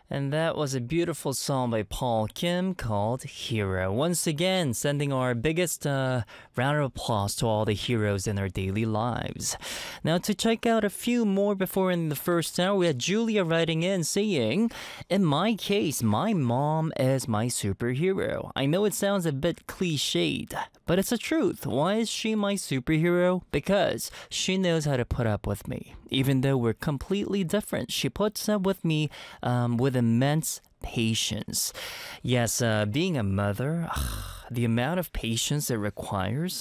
And that was a beautiful song by Paul Kim called Hero. Once again, sending our biggest round of applause to all the heroes in our daily lives. Now, to check out a few more before in the first hour, we had Julia writing in saying, in my case, my mom is my superhero. I know it sounds a bit cliched, but it's the truth. Why is she my superhero? Because she knows how to put up with me. Even though we're completely different, she puts up with me with immense patience. Yes, being a mother, the amount of patience it requires,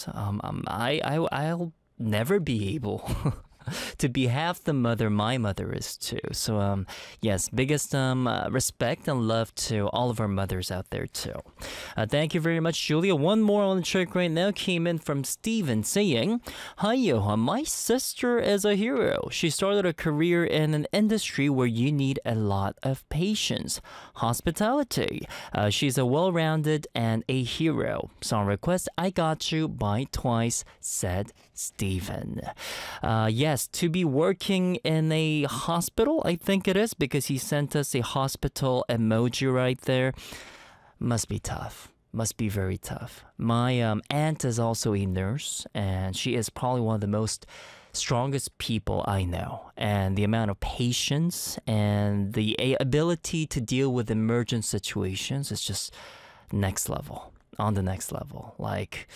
I'll never be able to be half the mother my mother is too. So yes, biggest respect and love to all of our mothers out there too. Thank you very much, Julia. One more on the check right now came in from Steven saying, "Hi Johan, my sister is a hero. She started a career in an industry where you need a lot of patience. Hospitality. She's a well-rounded and a hero. Song request, I Got You by Twice," said Steven. Yes, to be working in a hospital, I think it is, because he sent us a hospital emoji right there. Must be tough. Must be very tough. My aunt is also a nurse, and she is probably one of the most strongest people I know. And the amount of patience and the ability to deal with emergent situations is just next level. On the next level. Like,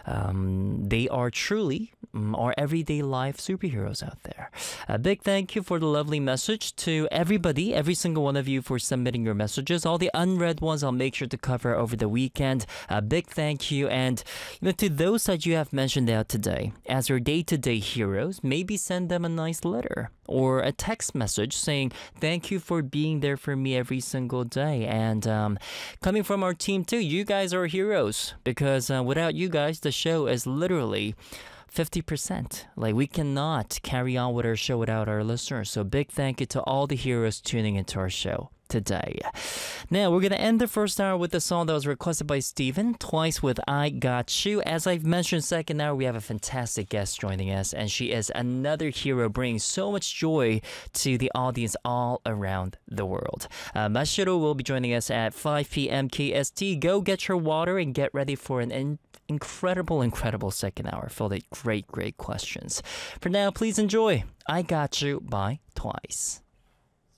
they are truly our everyday life superheroes out there. A big thank you for the lovely message to everybody, every single one of you, for submitting your messages. All the unread ones I'll make sure to cover over the weekend. A big thank you. And to those that you have mentioned out today as your day-to-day heroes, maybe send them a nice letter or a text message saying thank you for being there for me every single day. And coming from our team too, you guys are heroes, because without you guys, the show is literally 50%. Like, we cannot carry on with our show without our listeners. So big thank you to all the heroes tuning into our show today. Now, we're going to end the first hour with a song that was requested by Steven, Twice with I Got You. As I've mentioned, second hour, we have a fantastic guest joining us, and she is another hero, bringing so much joy to the audience all around the world. Mashiro will be joining us at 5 p.m. KST. Go get your water and get ready for an incredible second hour filled with great questions. For now, please enjoy I Got You by Twice.